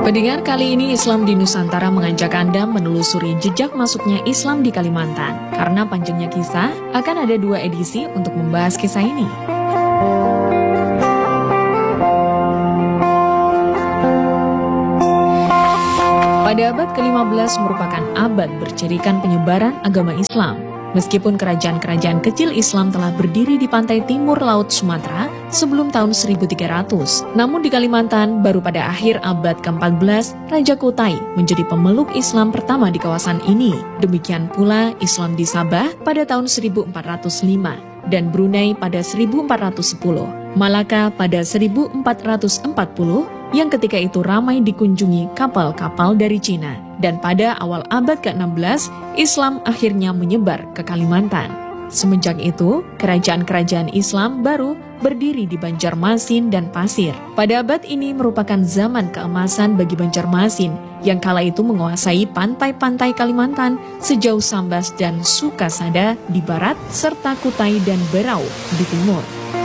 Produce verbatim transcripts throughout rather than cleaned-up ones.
Pendengar, kali ini Islam di Nusantara mengajak Anda menelusuri jejak masuknya Islam di Kalimantan. Karena panjangnya kisah, akan ada dua edisi untuk membahas kisah ini. Pada abad kelima belas merupakan abad bercirikan penyebaran agama Islam. Meskipun kerajaan-kerajaan kecil Islam telah berdiri di pantai timur Laut Sumatera sebelum tahun seribu tiga ratus, namun di Kalimantan baru pada akhir abad keempat belas Raja Kutai menjadi pemeluk Islam pertama di kawasan ini. Demikian pula Islam di Sabah pada tahun seribu empat ratus lima dan Brunei pada seribu empat ratus sepuluh, Malaka pada seribu empat ratus empat puluh yang ketika itu ramai dikunjungi kapal-kapal dari Cina. Dan pada awal abad ke enam belas, Islam akhirnya menyebar ke Kalimantan. Semenjak itu, kerajaan-kerajaan Islam baru berdiri di Banjarmasin dan Pasir. Pada abad ini merupakan zaman keemasan bagi Banjarmasin, yang kala itu menguasai pantai-pantai Kalimantan sejauh Sambas dan Sukasada di barat, serta Kutai dan Berau di timur.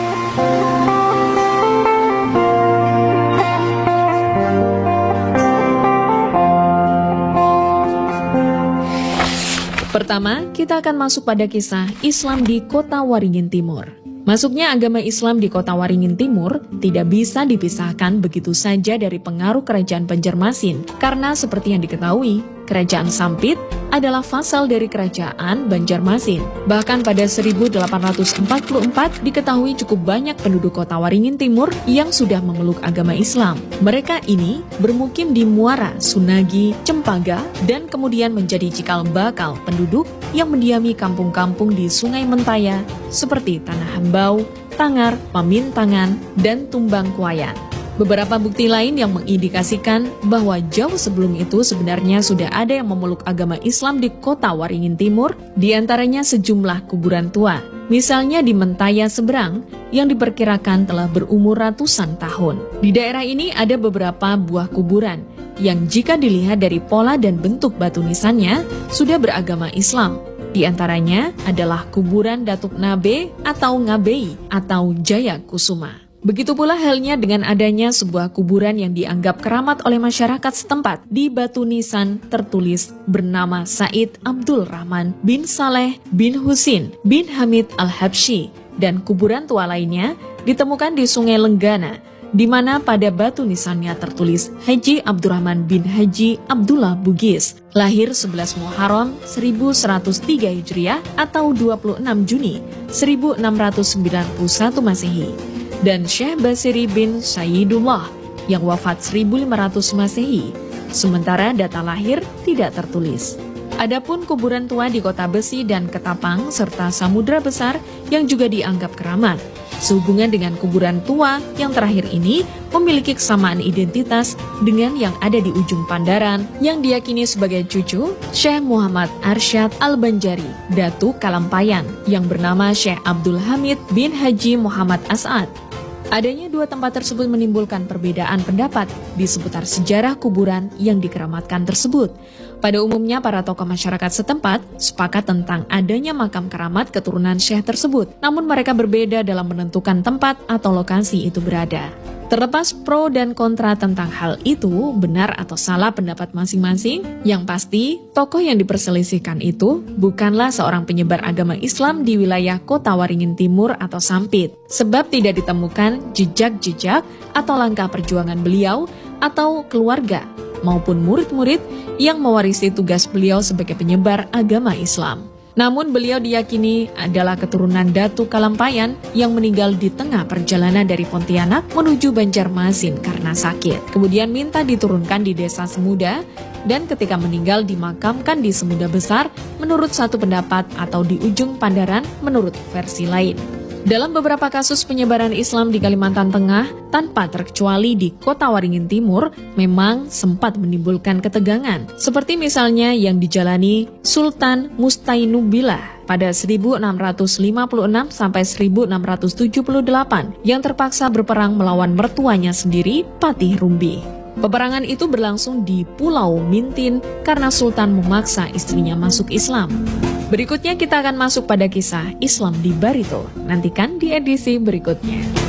Pertama, kita akan masuk pada kisah Islam di Kota Waringin Timur. Masuknya agama Islam di Kota Waringin Timur tidak bisa dipisahkan begitu saja dari pengaruh kerajaan Banjarmasin, karena seperti yang diketahui, Kerajaan Sampit adalah vasal dari Kerajaan Banjarmasin. Bahkan pada seribu delapan ratus empat puluh empat diketahui cukup banyak penduduk Kota Waringin Timur yang sudah memeluk agama Islam. Mereka ini bermukim di Muara, Sunagi, Cempaka, dan kemudian menjadi cikal bakal penduduk yang mendiami kampung-kampung di Sungai Mentaya seperti Tanah Hambau, Tangar, Pamintangan, dan Tumbang Kuayan. Beberapa bukti lain yang mengindikasikan bahwa jauh sebelum itu sebenarnya sudah ada yang memeluk agama Islam di Kota Waringin Timur, diantaranya sejumlah kuburan tua. Misalnya di Mentaya seberang yang diperkirakan telah berumur ratusan tahun. Di daerah ini ada beberapa buah kuburan yang jika dilihat dari pola dan bentuk batu nisannya sudah beragama Islam. Di antaranya adalah kuburan Datuk Nabe atau Ngabei atau Jaya Kusuma. Begitu pula halnya dengan adanya sebuah kuburan yang dianggap keramat oleh masyarakat setempat. Di batu nisan tertulis bernama Said Abdul Rahman bin Saleh bin Husin bin Hamid Al-Habsyi, dan kuburan tua lainnya ditemukan di Sungai Lenggana, di mana pada batu nisannya tertulis Haji Abdurrahman bin Haji Abdullah Bugis, lahir sebelas Muharram seribu seratus tiga Hijriah atau dua puluh enam Juni seribu enam ratus sembilan puluh satu Masehi. Dan Syekh Basiri bin Sayyidullah yang wafat seribu lima ratus Masehi, sementara data lahir tidak tertulis. Adapun kuburan tua di Kota Besi dan Ketapang serta Samudra Besar yang juga dianggap keramat. Sehubungan dengan kuburan tua yang terakhir ini memiliki kesamaan identitas dengan yang ada di ujung Pandaran yang diyakini sebagai cucu Syekh Muhammad Arsyad Al-Banjari, Datu Kalampayan, yang bernama Syekh Abdul Hamid bin Haji Muhammad As'ad. Adanya dua tempat tersebut menimbulkan perbedaan pendapat di seputar sejarah kuburan yang dikeramatkan tersebut. Pada umumnya para tokoh masyarakat setempat sepakat tentang adanya makam keramat keturunan Syekh tersebut, namun mereka berbeda dalam menentukan tempat atau lokasi itu berada. Terlepas pro dan kontra tentang hal itu, benar atau salah pendapat masing-masing, yang pasti tokoh yang diperselisihkan itu bukanlah seorang penyebar agama Islam di wilayah Kota Waringin Timur atau Sampit, sebab tidak ditemukan jejak-jejak atau langkah perjuangan beliau atau keluarga maupun murid-murid yang mewarisi tugas beliau sebagai penyebar agama Islam. Namun beliau diyakini adalah keturunan Datu Kalampayan yang meninggal di tengah perjalanan dari Pontianak menuju Banjarmasin karena sakit. Kemudian minta diturunkan di desa Semuda dan ketika meninggal dimakamkan di Semuda Besar menurut satu pendapat atau di ujung Pandaran menurut versi lain. Dalam beberapa kasus penyebaran Islam di Kalimantan Tengah, tanpa terkecuali di Kota Waringin Timur, memang sempat menimbulkan ketegangan. Seperti misalnya yang dijalani Sultan Mustainubillah pada seribu enam ratus lima puluh enam sampai seribu enam ratus tujuh puluh delapan yang terpaksa berperang melawan mertuanya sendiri, Patih Rumbi. Peperangan itu berlangsung di Pulau Mintin karena Sultan memaksa istrinya masuk Islam. Berikutnya kita akan masuk pada kisah Islam di Barito. Nantikan di edisi berikutnya.